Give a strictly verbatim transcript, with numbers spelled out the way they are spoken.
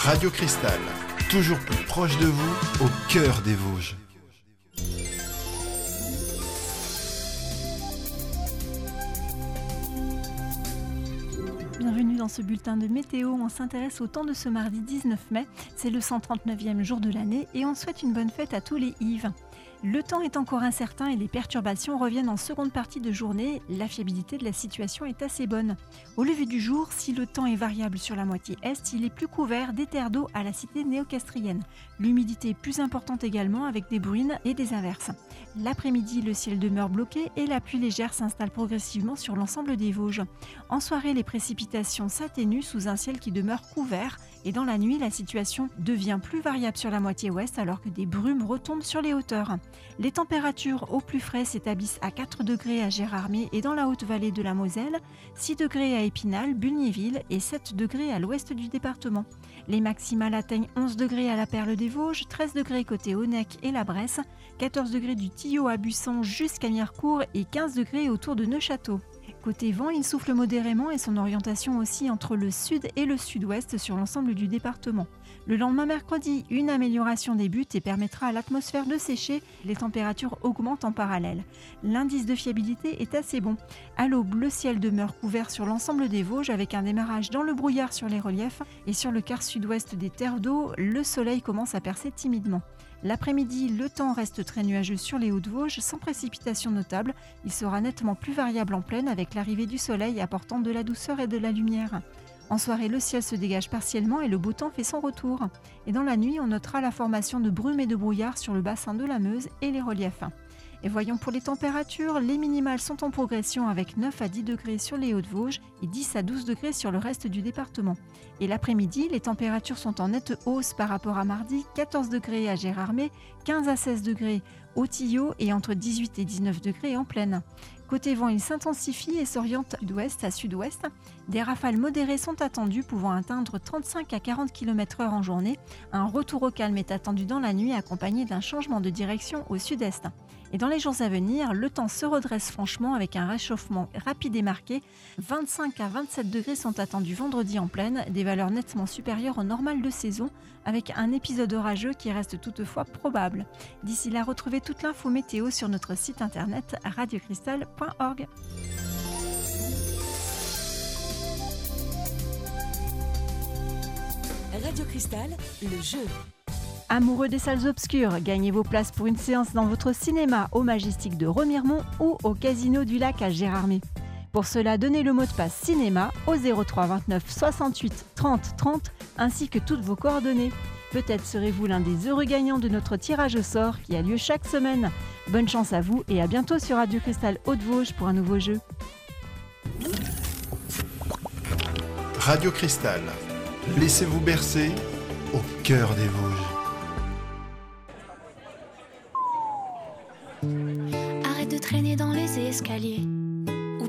Radio Cristal, toujours plus proche de vous, au cœur des Vosges. Bienvenue dans ce bulletin de météo. On s'intéresse au temps de ce mardi dix-neuf mai. C'est le cent trente-neuvième jour de l'année et on souhaite une bonne fête à tous les Yves. Le temps est encore incertain et les perturbations reviennent en seconde partie de journée. La fiabilité de la situation est assez bonne. Au lever du jour, si le temps est variable sur la moitié est, il est plus couvert des terres d'eau à la cité néocastrienne. L'humidité est plus importante également avec des bruines et des averses. L'après-midi, le ciel demeure bloqué et la pluie légère s'installe progressivement sur l'ensemble des Vosges. En soirée, les précipitations s'atténuent sous un ciel qui demeure couvert et dans la nuit, la situation devient plus variable sur la moitié ouest alors que des brumes retombent sur les hauteurs. Les températures au plus frais s'établissent à quatre degrés à Gérardmer et dans la haute vallée de la Moselle, six degrés à Épinal, Bulgnéville et sept degrés à l'ouest du département. Les maximales atteignent onze degrés à la Perle des Vosges, treize degrés côté Aunec et la Bresse, quatorze degrés du Tillot à Bussan jusqu'à Mirecourt et quinze degrés autour de Neufchâteau. Côté vent, il souffle modérément et son orientation aussi entre le sud et le sud-ouest sur l'ensemble du département. Le lendemain mercredi, une amélioration débute et permettra à l'atmosphère de sécher. Les températures augmentent en parallèle. L'indice de fiabilité est assez bon. À l'aube, le ciel demeure couvert sur l'ensemble des Vosges avec un démarrage dans le brouillard sur les reliefs et sur le quart sud-ouest des terres d'eau, le soleil commence à percer timidement. L'après-midi, le temps reste très nuageux sur les Hauts-de-Vosges, sans précipitation notable. Il sera nettement plus variable en plaine avec l'arrivée du soleil apportant de la douceur et de la lumière. En soirée, le ciel se dégage partiellement et le beau temps fait son retour. Et dans la nuit, on notera la formation de brumes et de brouillard sur le bassin de la Meuse et les reliefs. Et voyons pour les températures, les minimales sont en progression avec neuf à dix degrés sur les Hauts-de-Vosges et dix à douze degrés sur le reste du département. Et l'après-midi, les températures sont en nette hausse par rapport à mardi, quatorze degrés à Gérardmer, quinze à seize degrés au Tillot et entre dix-huit et dix-neuf degrés en plaine. Côté vent, il s'intensifie et s'oriente d'ouest à sud-ouest. Des rafales modérées sont attendues pouvant atteindre trente-cinq à quarante kilomètres heure en journée. Un retour au calme est attendu dans la nuit accompagné d'un changement de direction au sud-est. Et dans les jours à venir, le temps se redresse franchement avec un réchauffement rapide et marqué. vingt-cinq à vingt-sept degrés sont attendus vendredi en plaine, des valeurs nettement supérieures au normal de saison, avec un épisode orageux qui reste toutefois probable. D'ici là, retrouvez toute l'info météo sur notre site internet radio cristal point org. Radio Cristal, le jeu. Amoureux des salles obscures, gagnez vos places pour une séance dans votre cinéma au Majestic de Remiremont ou au Casino du Lac à Gérardmer. Pour cela, donnez le mot de passe cinéma au zéro trois vingt-neuf soixante-huit trente trente ainsi que toutes vos coordonnées. Peut-être serez-vous l'un des heureux gagnants de notre tirage au sort qui a lieu chaque semaine. Bonne chance à vous et à bientôt sur Radio Cristal Hauts-de-Vosges pour un nouveau jeu. Radio Cristal, laissez-vous bercer au cœur des Vosges. Arrête de traîner dans les escaliers.